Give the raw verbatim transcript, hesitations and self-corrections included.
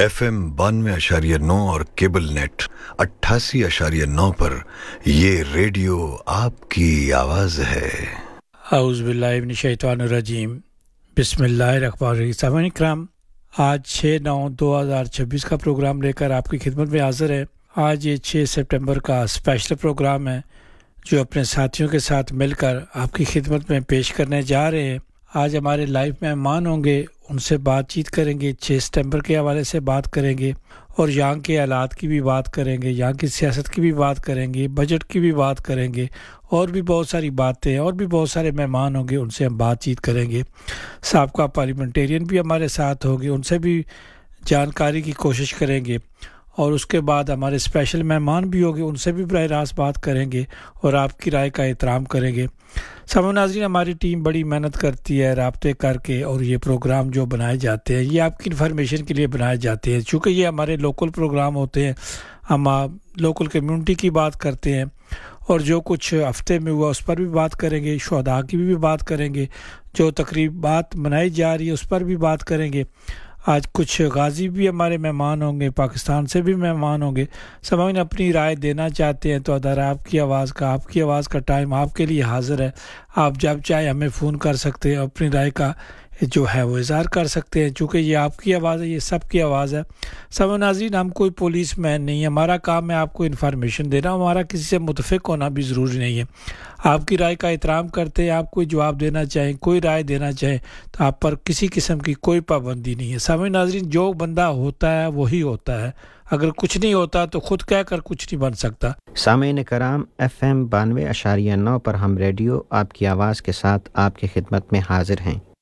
F M बानवे अशारिया नौ और केबल नेट अट्ठासी अशारिया नौ पर ये रेडियो आपकी आवाज़ है। औज़ु बिल्लाहि मिनश शैतानिर रजीम, बिस्मिल्लाहिर रहमानिर रहीम। सामईन इकराम, आज छह नौ दो हज़ार छब्बीस का प्रोग्राम लेकर आपकी खिदमत में हाज़िर है। आज ये छह सितंबर का स्पेशल प्रोग्राम है जो अपने साथियों के साथ मिलकर आपकी खिदमत में पेश करने जा रहे हैं। आज हमारे लाइव मेहमान होंगे, उनसे बातचीत करेंगे, छह सितंबर के हवाले से बात करेंगे और यहाँ के हालात की भी बात करेंगे, यहाँ की सियासत की भी बात करेंगे, बजट की भी बात करेंगे और भी बहुत सारी बातें, और भी बहुत सारे मेहमान होंगे, उनसे हम बातचीत करेंगे। साबका पार्लियामेंटेरियन भी हमारे साथ होंगे, उनसे भी जानकारी की कोशिश करेंगे और उसके बाद हमारे स्पेशल मेहमान भी होंगे, उनसे भी बराह रास्त बात करेंगे और आपकी राय का एहतराम करेंगे। सामईन नाज़रीन, हमारी टीम बड़ी मेहनत करती है राब्ते करके, और ये प्रोग्राम जो बनाए जाते हैं ये आपकी इन्फॉर्मेशन के लिए बनाए जाते हैं। चूँकि ये हमारे लोकल प्रोग्राम होते हैं, हम लोकल कम्युनिटी की बात करते हैं और जो कुछ हफ्ते में हुआ उस पर भी बात करेंगे, शुहदा की भी, भी बात करेंगे, जो तकरीबात मनाई जा रही है उस पर भी बात करेंगे। आज कुछ गाजी भी हमारे मेहमान होंगे, पाकिस्तान से भी मेहमान होंगे। सामईन अपनी राय देना चाहते हैं तो अदर आपकी आवाज़ का आपकी आवाज़ का टाइम आपके लिए हाज़िर है। आप जब चाहे हमें फ़ोन कर सकते हैं, अपनी राय का जो है वो इज़हार कर सकते हैं। चूँकि ये आपकी आवाज़ है, ये सब की आवाज़ है। सामईन नाज़रीन, हम कोई पुलिस मैन नहीं है, हमारा काम है आपको इन्फॉर्मेशन देना, हमारा किसी से मुतफ़िक होना भी ज़रूरी नहीं है। आपकी राय का एहतराम करते हैं। आप कोई जवाब देना चाहें, कोई राय देना चाहें तो आप पर किसी किस्म की कोई पाबंदी नहीं है। सामईन नाज़रीन, जो बंदा होता है वही होता है, अगर कुछ नहीं होता तो खुद कह कर कुछ नहीं बन सकता। सामईन कराम, एफ एम बानवे अशारिया नौ पर हम रेडियो आपकी आवाज़ के साथ आपकी खिदमत में हाजिर हैं।